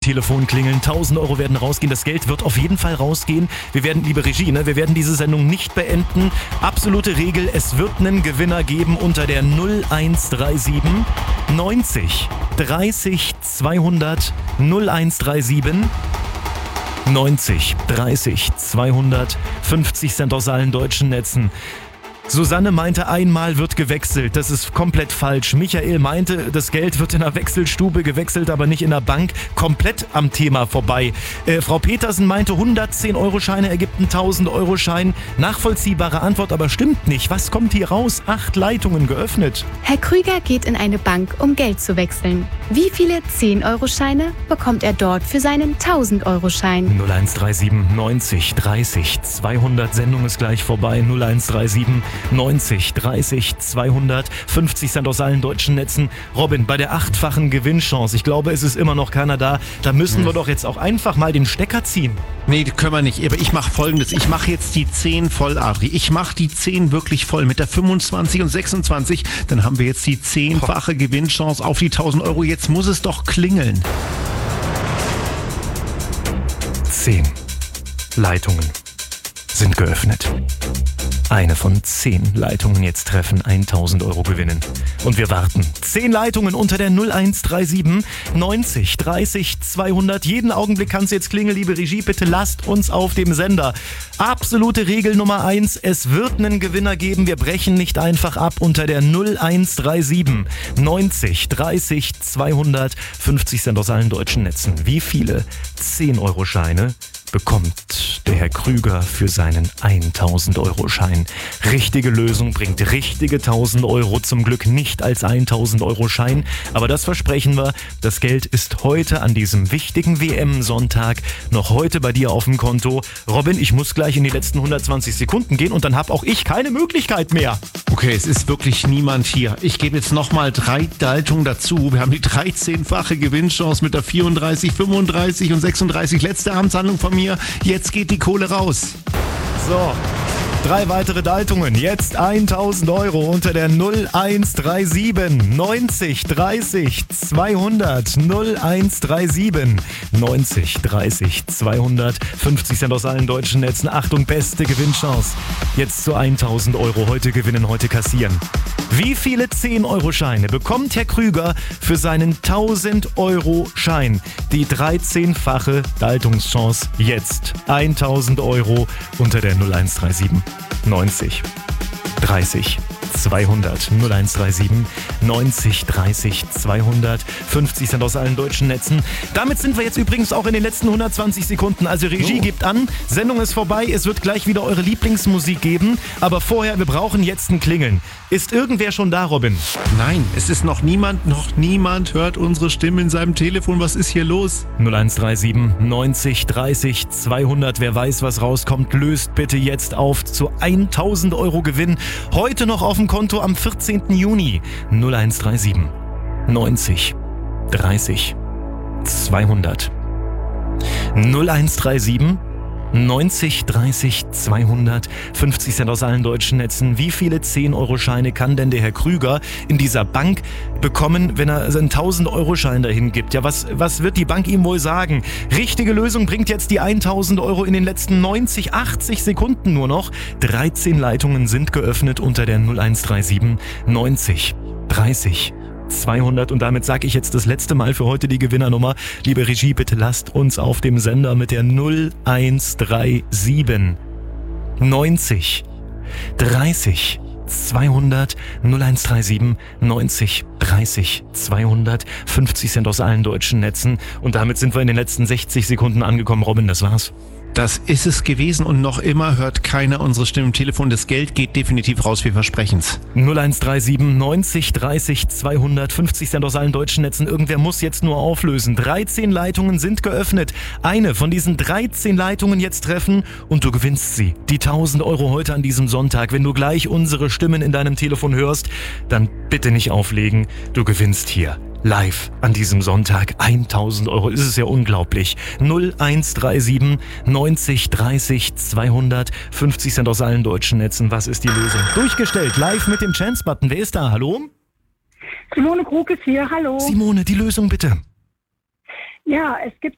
Telefon klingeln. 1000 Euro werden rausgehen. Das Geld wird auf jeden Fall rausgehen. Wir werden, liebe Regie, wir werden diese Sendung nicht beenden. Absolute Regel, es wird einen Gewinner geben unter der 0137 90 30 200 0137 90 30 200 50 Cent aus allen deutschen Netzen. Susanne meinte, einmal wird gewechselt. Das ist komplett falsch. Michael meinte, das Geld wird in der Wechselstube gewechselt, aber nicht in der Bank. Komplett am Thema vorbei. Frau Petersen meinte, 110-Euro-Scheine ergibt einen 1000-Euro-Schein. Nachvollziehbare Antwort, aber stimmt nicht. Was kommt hier raus? 8 Leitungen geöffnet. Herr Krüger geht in eine Bank, um Geld zu wechseln. Wie viele 10-Euro-Scheine bekommt er dort für seinen 1000-Euro-Schein? 0137 90 30 200. Sendung ist gleich vorbei. 0137 90 30 200 50 Cent aus allen deutschen Netzen. Robin, bei der 8-fachen Gewinnchance, ich glaube, es ist immer noch keiner da. Da müssen wir doch jetzt auch einfach mal den Stecker ziehen. Nee, das können wir nicht. Aber ich mache Folgendes. Ich mache jetzt die 10 voll, Adri. Ich mache die 10 wirklich voll. Mit der 25 und 26, dann haben wir jetzt die 10-fache Gewinnchance auf die 1000 Euro. Jetzt muss es doch klingeln. 10 Leitungen sind geöffnet. Eine von 10 Leitungen jetzt treffen, 1000 Euro gewinnen. Und wir warten. 10 Leitungen unter der 0137 90 30 200. Jeden Augenblick kann es jetzt klingeln, liebe Regie. Bitte lasst uns auf dem Sender. Absolute Regel Nummer 1. Es wird einen Gewinner geben. Wir brechen nicht einfach ab unter der 0137 90 30 200. 50 Cent aus allen deutschen Netzen. Wie viele 10-Euro-Scheine bekommt der Herr Krüger für seinen 1000-Euro-Schein? Richtige Lösung bringt richtige 1000 Euro, zum Glück nicht als 1000-Euro-Schein, aber das versprechen wir, das Geld ist heute an diesem wichtigen WM-Sonntag noch heute bei dir auf dem Konto. Robin, ich muss gleich in die letzten 120 Sekunden gehen und dann habe auch ich keine Möglichkeit mehr. Okay, es ist wirklich niemand hier. Ich gebe jetzt nochmal 3 Leitungen dazu. Wir haben die 13-fache Gewinnchance mit der 34, 35 und 36. Letzte Amtshandlung von mir. Jetzt geht die Kohle raus. So, 3 weitere Leitungen. Jetzt 1000 Euro unter der 0137 90 30 200. 0137 90 30 200. 50 Cent aus allen deutschen Netzen. Achtung, beste Gewinnchance. Jetzt zu 1000 Euro. Heute gewinnen, heute kassieren. Wie viele 10-Euro-Scheine bekommt Herr Krüger für seinen 1000-Euro-Schein? Die 13-fache Leitungschance jetzt. 1000 Euro unter der 0137 90 30 200. 0137 90 30 200. 50 Cent aus allen deutschen Netzen. Damit sind wir jetzt übrigens auch in den letzten 120 Sekunden. Also Regie gibt an, Sendung ist vorbei, es wird gleich wieder eure Lieblingsmusik geben. Aber vorher, wir brauchen jetzt ein Klingeln. Ist irgendwer schon da, Robin? Nein, es ist noch niemand hört unsere Stimme in seinem Telefon. Was ist hier los? 0137 90 30 200. Wer weiß, was rauskommt, löst bitte jetzt auf zu 1000 Euro Gewinn. Heute noch auf dem Konto am 14. Juni. 0137 90 30 200. 0137 90 30 200. 50 Cent aus allen deutschen Netzen. Wie viele 10-Euro-Scheine kann denn der Herr Krüger in dieser Bank bekommen, wenn er seinen 1000-Euro-Schein dahin gibt? Ja, was wird die Bank ihm wohl sagen? Richtige Lösung bringt jetzt die 1000 Euro in den letzten 90, 80 Sekunden nur noch. 13 Leitungen sind geöffnet unter der 0137 90 30 200 und damit sage ich jetzt das letzte Mal für heute die Gewinnernummer. Liebe Regie, bitte lasst uns auf dem Sender mit der 0137 90 30 200. 0137 90 30 200. 50 Cent aus allen deutschen Netzen und damit sind wir in den letzten 60 Sekunden angekommen. Robin, das war's. Das ist es gewesen und noch immer hört keiner unsere Stimme im Telefon. Das Geld geht definitiv raus, wir versprechen's. 0137 90 30 200, 50 Cent aus allen deutschen Netzen. Irgendwer muss jetzt nur auflösen. 13 Leitungen sind geöffnet. Eine von diesen 13 Leitungen jetzt treffen und du gewinnst sie. Die 1000 Euro heute an diesem Sonntag. Wenn du gleich unsere Stimmen in deinem Telefon hörst, dann bitte nicht auflegen. Du gewinnst hier. Live an diesem Sonntag 1000 Euro. Ist es ja unglaublich. 0137 90 30 200, 50 Cent aus allen deutschen Netzen. Was ist die Lösung? Durchgestellt, live mit dem Chance-Button. Wer ist da? Hallo? Simone Krug ist hier, hallo. Simone, die Lösung bitte. Ja, es gibt